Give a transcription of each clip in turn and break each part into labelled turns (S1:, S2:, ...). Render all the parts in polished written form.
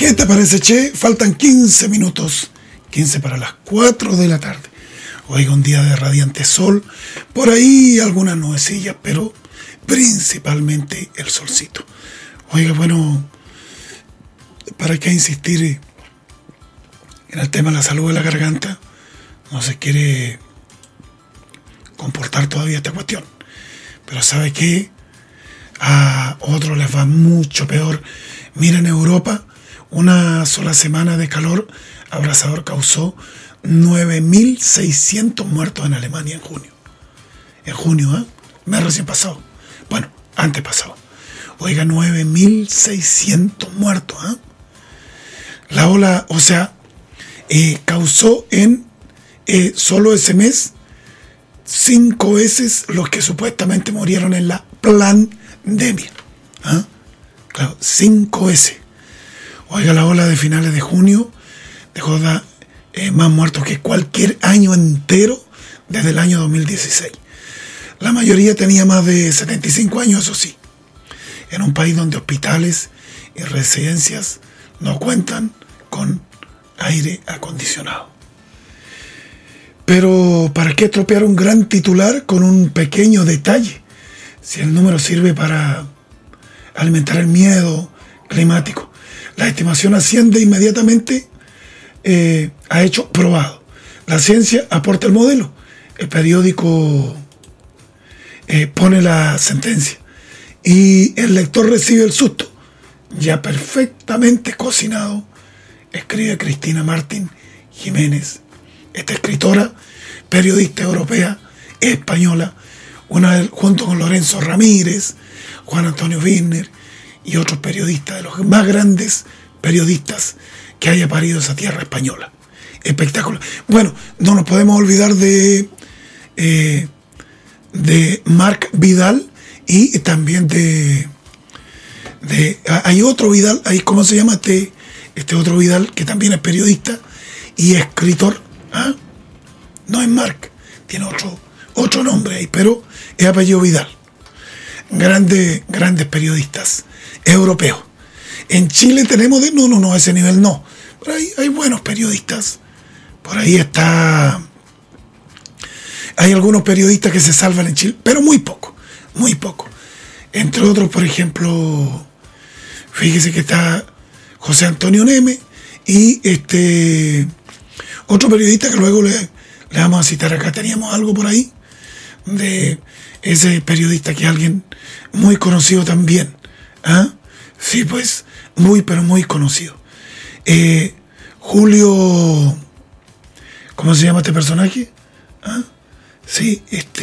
S1: ¿Qué te parece, che? Faltan 15 minutos. 15 para las 4 de la tarde. Oiga, un día de radiante sol. Por ahí algunas nubecillas, pero principalmente el solcito. Oiga, bueno, ¿para qué insistir en el tema de la salud de la garganta? No se quiere comportar todavía esta cuestión. Pero ¿sabe qué? A otros les va mucho peor. Mira, en Europa, una sola semana de calor abrasador causó 9.600 muertos en Alemania en junio. En junio, ¿eh? Mes recién pasado. Bueno, antes pasado. Oiga, 9.600 muertos, ¿eh? La ola, o sea, causó en solo ese mes 5 veces los que supuestamente murieron en la pandemia. ¿Ah? Claro, 5 veces. Oiga, la ola de finales de junio dejó más muertos que cualquier año entero desde el año 2016. La mayoría tenía más de 75 años, eso sí. En un país donde hospitales y residencias no cuentan con aire acondicionado. Pero ¿para qué estropear un gran titular con un pequeño detalle? Si el número sirve para alimentar el miedo climático. La estimación asciende inmediatamente a hecho probado. La ciencia aporta el modelo. El periódico pone la sentencia. Y el lector recibe el susto. Ya perfectamente cocinado, escribe Cristina Martín Jiménez. Esta escritora, periodista europea, española, junto con Lorenzo Ramírez, Juan Antonio Wigner y otros periodistas, de los más grandes periodistas que haya parido esa tierra española. Espectáculo. Bueno, no nos podemos olvidar de Marc Vidal y también hay otro Vidal, ahí, ¿cómo se llama este otro Vidal que también es periodista y escritor? ¿Ah? No es Marc, tiene otro nombre ahí, pero es apellido Vidal. Grandes periodistas europeos. En Chile tenemos no, a ese nivel no. Pero hay buenos periodistas. Por ahí hay algunos periodistas que se salvan en Chile, pero muy poco. Entre otros, por ejemplo, fíjese que está José Antonio Neme y otro periodista que luego le vamos a citar acá. Teníamos algo por ahí de ese periodista que es alguien muy conocido también. ¿Ah? Sí, pues, pero muy conocido. Julio, ¿cómo se llama este personaje? ¿Ah? Sí,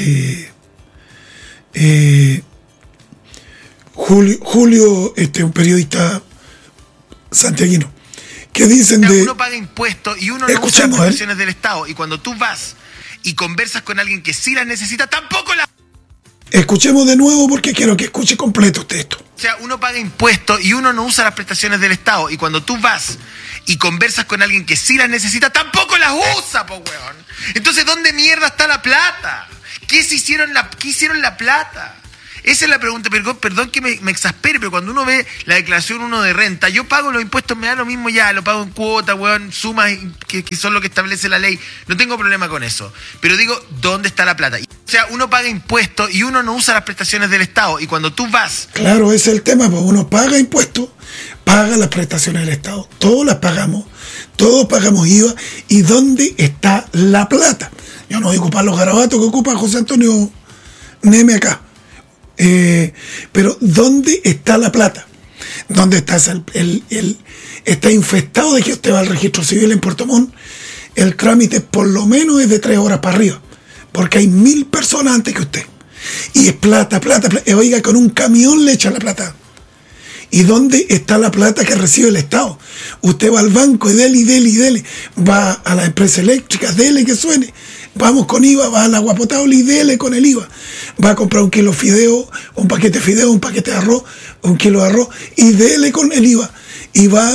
S1: Julio, un periodista santiaguino. ¿Qué dicen de...?
S2: Uno paga impuestos y uno no usa las prestaciones del Estado. Y cuando tú vas y conversas con alguien que sí las necesita, tampoco las...
S1: Escuchemos de nuevo porque quiero que escuche completo usted esto.
S2: O sea, uno paga impuestos y uno no usa las prestaciones del Estado. Y cuando tú vas y conversas con alguien que sí las necesita, tampoco las usa, po, weón. Entonces, ¿dónde mierda está la plata? ¿Qué hicieron la plata? Esa es la pregunta, perdón que me exaspere, pero cuando uno ve la declaración uno de renta, yo pago los impuestos, me da lo mismo ya, lo pago en cuota, weón, sumas que son lo que establece la ley, no tengo problema con eso. Pero digo, ¿dónde está la plata? O sea, uno paga impuestos y uno no usa las prestaciones del Estado, y cuando tú vas...
S1: Claro, ese es el tema, pues uno paga impuestos, paga las prestaciones del Estado, todos las pagamos, todos pagamos IVA, ¿y dónde está la plata? Yo no voy a ocupar los garabatos que ocupa José Antonio Neme acá. Pero ¿dónde está la plata? ¿Dónde está está infestado de que usted va al registro civil en Puerto Montt? El trámite por lo menos es de 3 horas para arriba, porque hay 1.000 personas antes que usted. Y es plata. Oiga, con un camión le echan la plata. ¿Y dónde está la plata que recibe el Estado? Usted va al banco y dele. Va a la empresa eléctrica, dele que suene. Vamos con IVA, va al agua potable y dele con el IVA. Va a comprar un kilo de fideo, un paquete de fideo, un paquete de arroz, un kilo de arroz y dele con el IVA. Y va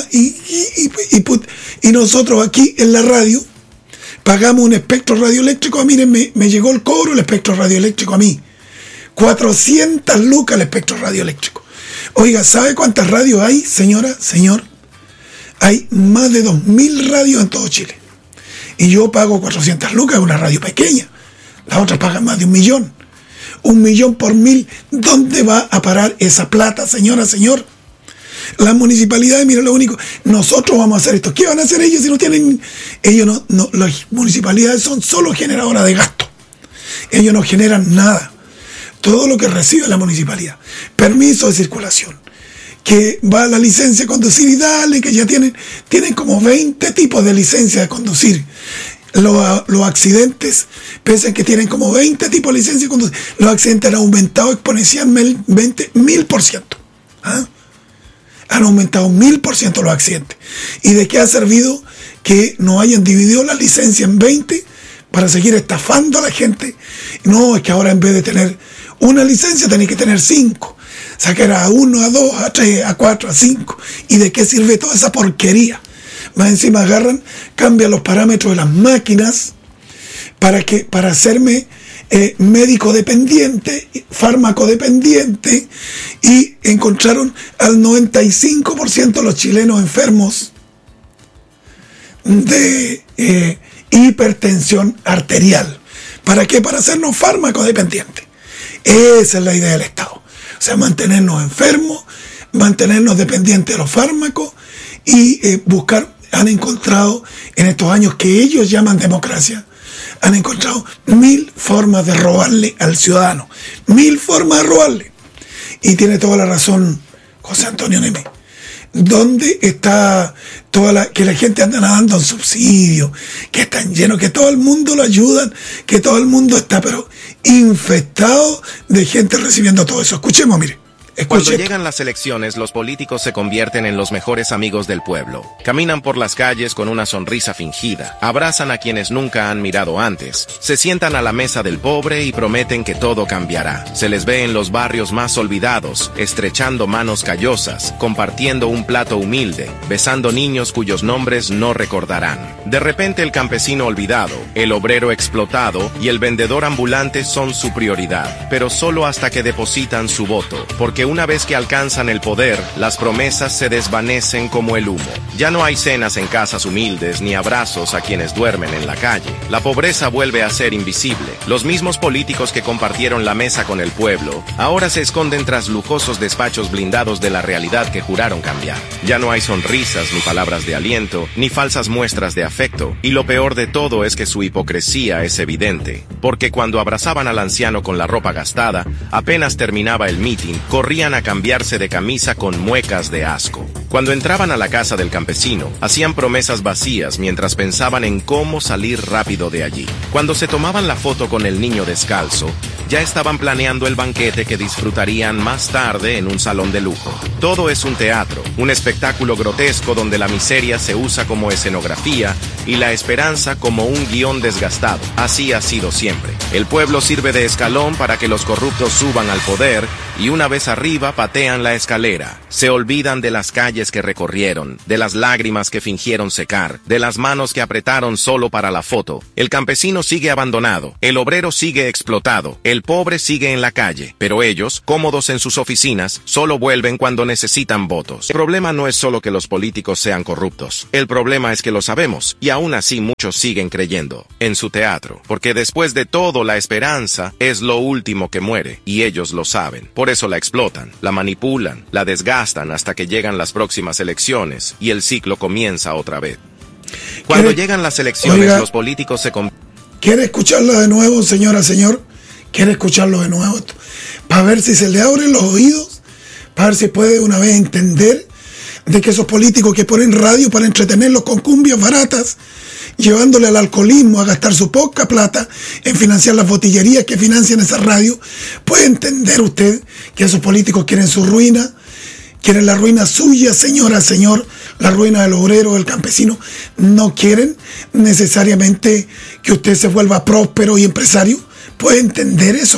S1: y nosotros aquí en la radio pagamos un espectro radioeléctrico. Miren, me llegó el cobro el espectro radioeléctrico a mí. 400 lucas el espectro radioeléctrico. Oiga, ¿sabe cuántas radios hay, señora, señor? hay más de 2.000 radios en todo Chile. Y yo pago 400 lucas, una radio pequeña. Las otras pagan más de 1 millón. 1 millón por 1.000. ¿Dónde va a parar esa plata, señora, señor? Las municipalidades, mira, lo único, nosotros vamos a hacer esto. ¿Qué van a hacer ellos si no tienen? Ellos no, las municipalidades son solo generadoras de gasto. Ellos no generan nada. Todo lo que recibe la municipalidad, permiso de circulación, que va a la licencia de conducir y dale, que ya tienen como 20 tipos de licencia de conducir. Los accidentes, pese a que tienen como 20 tipos de licencia de conducir, los accidentes han aumentado exponencialmente 1000%. ¿Ah? Han aumentado 1000% los accidentes. ¿Y de qué ha servido que no hayan dividido la licencia en 20 para seguir estafando a la gente? No, es que ahora en vez de tener una licencia tenés que tener 5. Sacar a 1, a 2, a 3, a 4, a 5. ¿Y de qué sirve toda esa porquería? Más encima agarran, cambian los parámetros de las máquinas para hacerme médico dependiente, fármaco dependiente, y encontraron al 95% de los chilenos enfermos de hipertensión arterial. ¿Para qué? Para hacernos fármaco dependientes. Esa es la idea del Estado. O sea, mantenernos enfermos, mantenernos dependientes de los fármacos y han encontrado en estos años que ellos llaman democracia, han encontrado 1000 formas de robarle al ciudadano. 1000 formas de robarle. Y tiene toda la razón José Antonio Neme. ¿Dónde está que la gente anda nadando en subsidio, que están llenos, que todo el mundo lo ayudan, que todo el mundo está pero infectado de gente recibiendo todo eso? Escuchemos, mire.
S3: Cuando llegan las elecciones, los políticos se convierten en los mejores amigos del pueblo. Caminan por las calles con una sonrisa fingida, abrazan a quienes nunca han mirado antes, se sientan a la mesa del pobre y prometen que todo cambiará. Se les ve en los barrios más olvidados, estrechando manos callosas, compartiendo un plato humilde, besando niños cuyos nombres no recordarán. De repente el campesino olvidado, el obrero explotado y el vendedor ambulante son su prioridad, pero solo hasta que depositan su voto, porque una vez que alcanzan el poder, las promesas se desvanecen como el humo. Ya no hay cenas en casas humildes ni abrazos a quienes duermen en la calle. La pobreza vuelve a ser invisible. Los mismos políticos que compartieron la mesa con el pueblo, ahora se esconden tras lujosos despachos blindados de la realidad que juraron cambiar. Ya no hay sonrisas, ni palabras de aliento, ni falsas muestras de afecto. Y lo peor de todo es que su hipocresía es evidente, porque cuando abrazaban al anciano con la ropa gastada, apenas terminaba el mitin, corrían a cambiarse de camisa con muecas de asco. Cuando entraban a la casa del campesino, hacían promesas vacías mientras pensaban en cómo salir rápido de allí. Cuando se tomaban la foto con el niño descalzo, ya estaban planeando el banquete que disfrutarían más tarde en un salón de lujo. Todo es un teatro, un espectáculo grotesco donde la miseria se usa como escenografía y la esperanza como un guión desgastado. Así ha sido siempre. El pueblo sirve de escalón para que los corruptos suban al poder y una vez arriba patean la escalera. Se olvidan de las calles que recorrieron, de las lágrimas que fingieron secar, de las manos que apretaron solo para la foto. El campesino sigue abandonado, el obrero sigue explotado, el pobre sigue en la calle, pero ellos, cómodos en sus oficinas, solo vuelven cuando necesitan votos. El problema no es solo que los políticos sean corruptos, el problema es que lo sabemos, y aún así muchos siguen creyendo en su teatro, porque después de todo la esperanza es lo último que muere, y ellos lo saben. Por eso la explotan, la manipulan, la desgastan hasta que llegan las próximas elecciones, y el ciclo comienza otra vez. Cuando llegan las elecciones, los políticos se...
S1: ¿Quiere escucharlo de nuevo, señora, señor? ¿Quiere escucharlo de nuevo? Para ver si se le abren los oídos, para ver si puede una vez entender de que esos políticos que ponen radio para entretenerlos con cumbias baratas, llevándole al alcoholismo, a gastar su poca plata en financiar las botillerías que financian esa radio, puede entender usted que esos políticos quieren su ruina, quieren la ruina suya, señora, señor, la ruina del obrero, del campesino. No quieren necesariamente que usted se vuelva próspero y empresario. ¿Puede entender eso o no?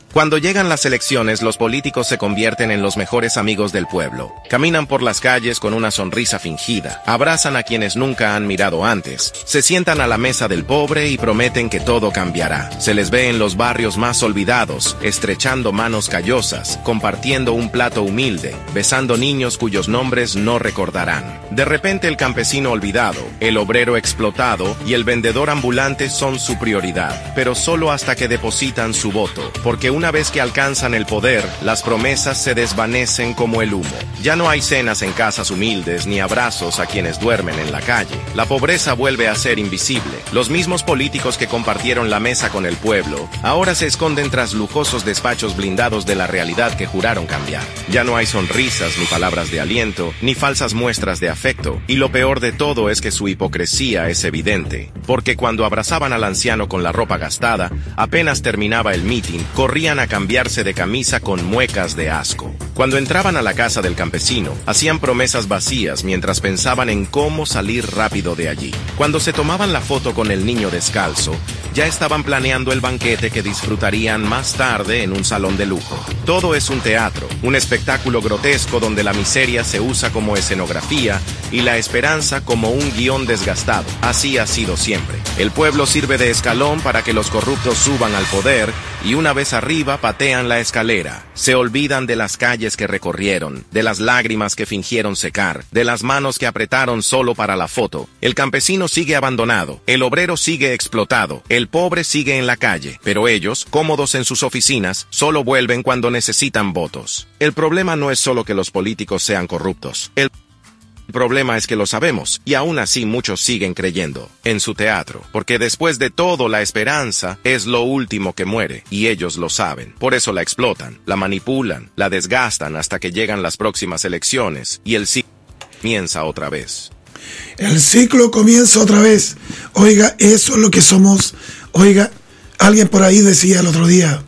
S3: Cuando llegan las elecciones, los políticos se convierten en los mejores amigos del pueblo. Caminan por las calles con una sonrisa fingida, abrazan a quienes nunca han mirado antes, se sientan a la mesa del pobre y prometen que todo cambiará. Se les ve en los barrios más olvidados, estrechando manos callosas, compartiendo un plato humilde, besando niños cuyos nombres no recordarán. De repente el campesino olvidado, el obrero explotado y el vendedor ambulante son su prioridad, pero solo hasta que depositan su voto, porque una vez que alcanzan el poder, las promesas se desvanecen como el humo. Ya no hay cenas en casas humildes ni abrazos a quienes duermen en la calle. La pobreza vuelve a ser invisible. Los mismos políticos que compartieron la mesa con el pueblo, ahora se esconden tras lujosos despachos blindados de la realidad que juraron cambiar. Ya no hay sonrisas, ni palabras de aliento, ni falsas muestras de afecto. Y lo peor de todo es que su hipocresía es evidente. Porque cuando abrazaban al anciano con la ropa gastada, apenas terminaba el mitin, corrían a cambiarse de camisa con muecas de asco. Cuando entraban a la casa del campesino, hacían promesas vacías mientras pensaban en cómo salir rápido de allí. Cuando se tomaban la foto con el niño descalzo, ya estaban planeando el banquete que disfrutarían más tarde en un salón de lujo. Todo es un teatro, un espectáculo grotesco donde la miseria se usa como escenografía y la esperanza como un guión desgastado. Así ha sido siempre. El pueblo sirve de escalón para que los corruptos suban al poder y una vez arriba patean la escalera. Se olvidan de las calles que recorrieron, de las lágrimas que fingieron secar, de las manos que apretaron solo para la foto. El campesino sigue abandonado, el obrero sigue explotado, el pobre sigue en la calle, pero ellos, cómodos en sus oficinas, solo vuelven cuando necesitan votos. El problema no es solo que los políticos sean corruptos. El problema es que lo sabemos, y aún así muchos siguen creyendo en su teatro, porque después de todo la esperanza es lo último que muere, y ellos lo saben. Por eso la explotan, la manipulan, la desgastan hasta que llegan las próximas elecciones, y el ciclo comienza otra vez.
S1: El ciclo comienza otra vez. Oiga, eso es lo que somos. Oiga, alguien por ahí decía el otro día,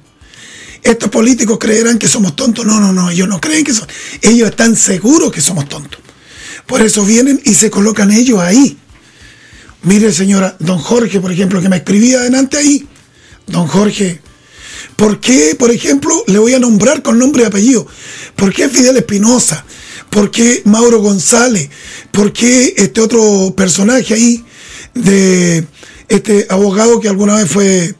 S1: estos políticos creerán que somos tontos. No, ellos no creen que son. Ellos están seguros que somos tontos. Por eso vienen y se colocan ellos ahí. Mire, señora, don Jorge, por ejemplo, que me escribía adelante ahí. Don Jorge, ¿por qué, por ejemplo, le voy a nombrar con nombre y apellido? ¿Por qué Fidel Espinosa? ¿Por qué Mauro González? ¿Por qué este otro personaje ahí de este abogado que alguna vez fue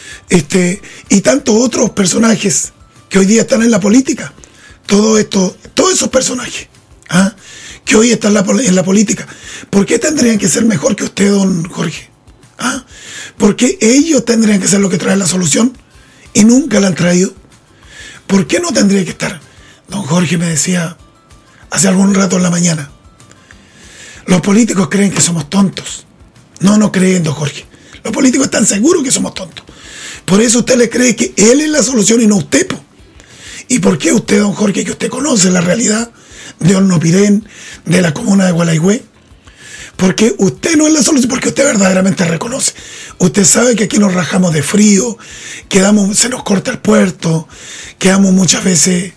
S1: y tantos otros personajes que hoy día están en la política? Todos esos personajes, que hoy están en la política, ¿por qué tendrían que ser mejor que usted, don Jorge? ¿Por qué ellos tendrían que ser los que traen la solución y nunca la han traído? ¿Por qué no tendría que estar? Don Jorge me decía hace algún rato en la mañana, los políticos creen que somos tontos. No creen, don Jorge. Los políticos están seguros que somos tontos. Por eso usted le cree que él es la solución y no usted, po. ¿Y por qué usted, don Jorge, que usted conoce la realidad de Hornopirén, de la comuna de Gualaigüe? Porque usted no es la solución, porque usted verdaderamente reconoce. Usted sabe que aquí nos rajamos de frío, se nos corta el puerto, quedamos muchas veces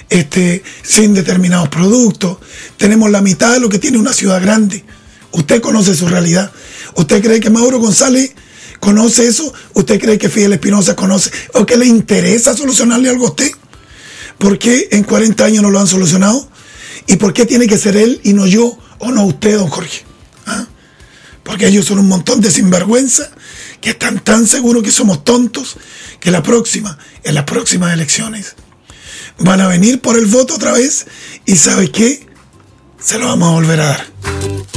S1: sin determinados productos, tenemos la mitad de lo que tiene una ciudad grande. Usted conoce su realidad. ¿Usted cree que Mauro González conoce eso? ¿Usted cree que Fidel Espinosa conoce? ¿O que le interesa solucionarle algo a usted? ¿Por qué en 40 años no lo han solucionado? ¿Y por qué tiene que ser él y no yo o no usted, don Jorge? Porque ellos son un montón de sinvergüenza que están tan seguros que somos tontos que en las próximas elecciones van a venir por el voto otra vez y ¿sabe qué? Se lo vamos a volver a dar.